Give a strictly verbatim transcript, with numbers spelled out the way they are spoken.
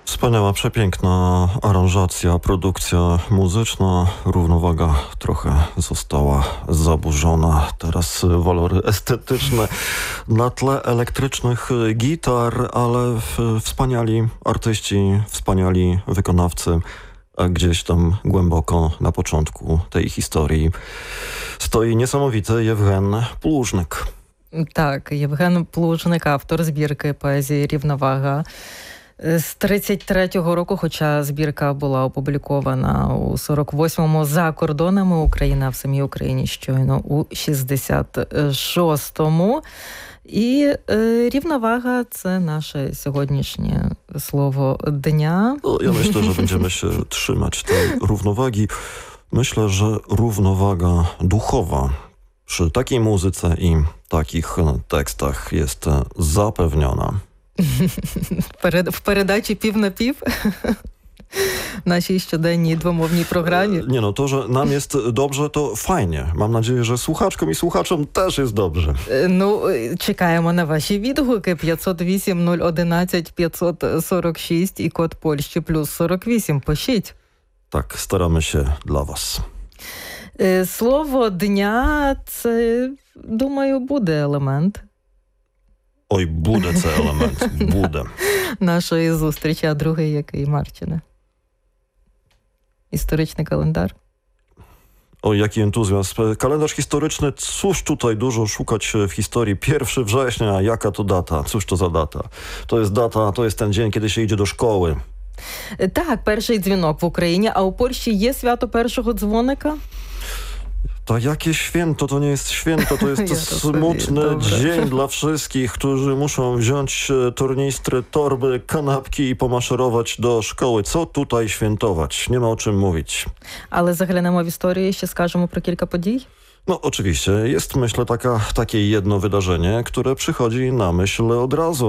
Wspaniała, przepiękna aranżacja, produkcja muzyczna, równowaga trochę została zaburzona. Teraz walory estetyczne na tle elektrycznych gitar, ale wspaniali artyści, wspaniali wykonawcy, a gdzieś tam głęboko na początku tej historii stoi niesamowity Євген Плужник. Так, Євген Плужник, автор збірки поезії «Рівновага». З тридцять третього року, хоча збірка була опублікована у сорок восьмому за кордонами України, а в самій Україні щойно у шістдесят шостому. І е, рівновага – це наше сьогоднішнє слово dnia. No, ja myślę, że będziemy się trzymać tej równowagi. Myślę, że równowaga duchowa przy takiej muzyce i takich tekstach jest zapewniona. В передачі «Пів на пів» нашій щоденній двомовній програмі. Nie no, to, że nam jest dobrze, to fajnie. Mam nadzieję, że słuchaczkom i słuchaczom też jest dobrze. Ну, чекаємо на ваші відгуки. п'ятсот вісім нуль одинадцять п'ятсот сорок шість і код Польщі плюс сорок вісім. Пишіть. Tak, staramy się dla was. Слово «дня» – це, думаю, буде елемент Ой, буде це елемент, буде. нашої зустрічі. А другий який, Марчине? Історичний календар? Oj, jaki entuzjazm. Kalendarz historyczny, cóż tutaj dużo szukać w historii. pierwszego września, jaka to data? Cóż to za data? To jest data, to jest ten dzień, kiedy się idzie do szkoły. Так, перший дзвінок в Україні. А у Польщі є свято першого дзвоника? To jakie święto? To nie jest święto, to jest Ja to smutny sobie, dobra. dzień dla wszystkich, którzy muszą wziąć e, tornistry, torby, kanapki i pomaszerować do szkoły. Co tutaj świętować? Nie ma o czym mówić. Але заглянемо в історію і ще скажемо про кілька подій. No oczywiście, jest myślę taka, takie jedno wydarzenie, które przychodzi na myśl od razu.